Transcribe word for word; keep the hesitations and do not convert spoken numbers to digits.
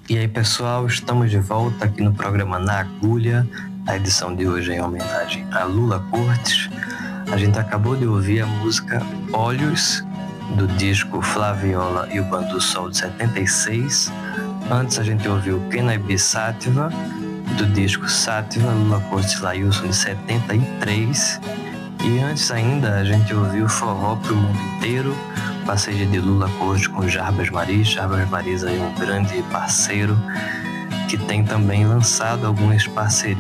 E aí, pessoal, estamos de volta aqui no programa Na Agulha. A edição de hoje é em homenagem a Lula Cortes. A gente acabou de ouvir a música Olhos, do disco Flaviola e o Bandu Sol de setenta e seis. Antes a gente ouviu Kenaibi Sativa, do disco Sativa, Lula Cortes Lailson de setenta e três. E antes ainda a gente ouviu Forró pro Mundo Inteiro, parceria de Lula Cortes com Jarbas Maris. Jarbas Maris aí um grande parceiro que tem também lançado algumas parcerias